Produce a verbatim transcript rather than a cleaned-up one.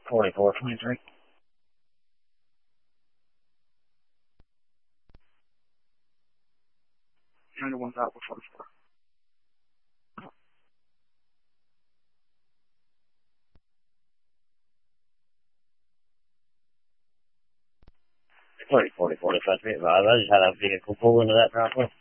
forty-four twenty-three. ninety-one out with forty-four. Forty, forty, forty-five feet. I just had a vehicle pull into that driveway.